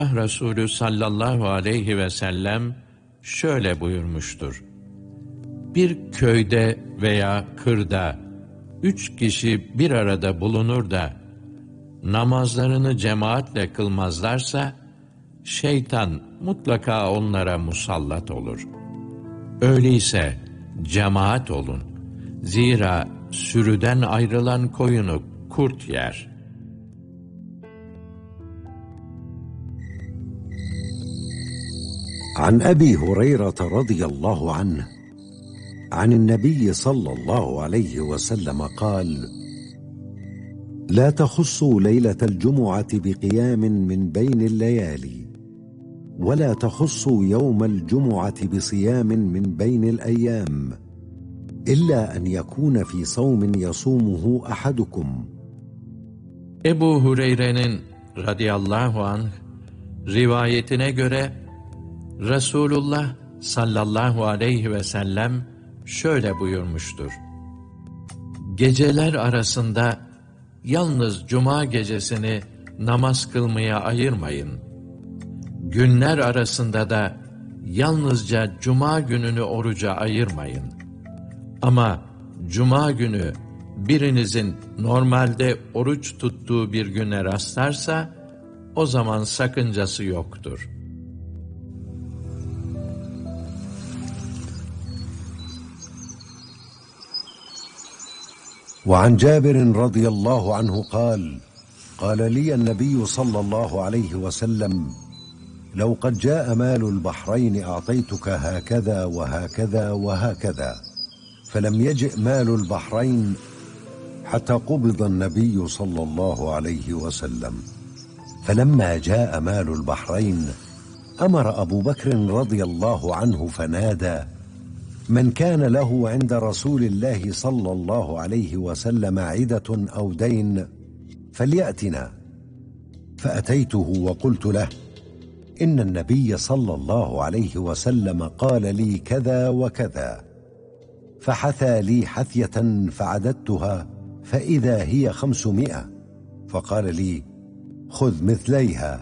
Resulü sallallahu aleyhi ve sellem şöyle buyurmuştur: Bir köyde veya kırda 3 kişi bir arada bulunur da namazlarını cemaatle kılmazlarsa, şeytan mutlaka onlara musallat olur. Öyleyse cemaat olun. Zira sürüden ayrılan koyunu kurt yer. عن أبي هريرة رضي الله عنه عن النبي صلى الله عليه وسلم قال: لا تخصوا ليلة الجمعة بقيام من بين الليالي، ولا تخصوا يوم الجمعة بصيام من بين الأيام، إلا أن يكون في صوم يصومه أحدكم. Ebu Hureyre'nin radıyallahu anh rivayetine göre Resulullah sallallahu aleyhi ve sellem şöyle buyurmuştur: Geceler arasında yalnız cuma gecesini namaz kılmaya ayırmayın. Günler arasında da yalnızca cuma gününü oruca ayırmayın. Ama cuma günü birinizin normalde oruç tuttuğu bir güne rastlarsa, o zaman sakıncası yoktur. وعن جابر رضي الله عنه قال: قال لي النبي صلى الله عليه وسلم: لو قد جاء مال البحرين أعطيتك هكذا وهكذا وهكذا، فلم يجئ مال البحرين حتى قبض النبي صلى الله عليه وسلم. فلما جاء مال البحرين أمر أبو بكر رضي الله عنه فنادى: من كان له عند رسول الله صلى الله عليه وسلم عدة أو دين فليأتنا. فأتيته وقلت له: إن النبي صلى الله عليه وسلم قال لي كذا وكذا. فحثى لي حثية فعددتها فإذا هي 500. فقال لي: خذ مثليها.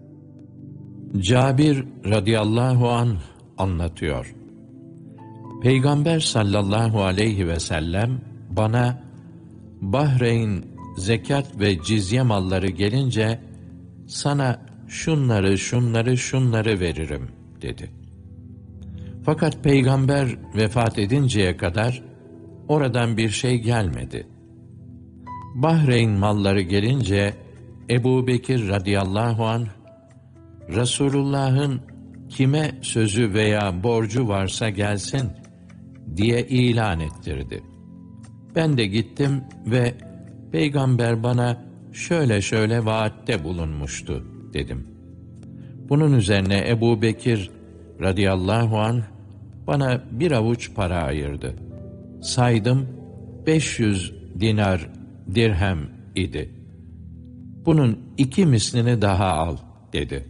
Cabir radıyallahu anh anlatıyor: Peygamber sallallahu aleyhi ve sellem bana Bahreyn zekat ve cizye malları gelince sana şunları veririm dedi. Fakat Peygamber vefat edinceye kadar oradan bir şey gelmedi. Bahreyn malları gelince Ebu Bekir radıyallahu anh Resulullah'ın kime sözü veya borcu varsa gelsin diye ilan ettirdi. Ben de gittim ve Peygamber bana şöyle vaatte bulunmuştu dedim. Bunun üzerine Ebu Bekir radıyallahu anh bana bir avuç para ayırdı. Saydım 500 dinar dirhem idi. Bunun 2 mislini daha al dedi.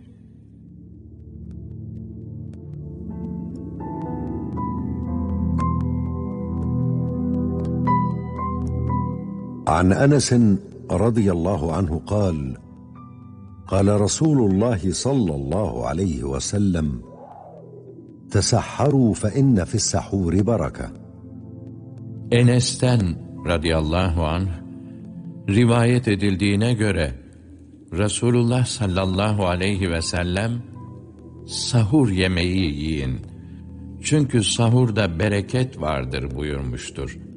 عن أنس رضي الله عنه قال: قال رسول الله صلى الله عليه وسلم: تسحروا فإن في السحور بركة. Enes'ten radıyallahu anh rivayet edildiğine göre Resulullah sallallahu aleyhi ve sellem sahur yemeği yiyin, çünkü sahurda bereket vardır buyurmuştur.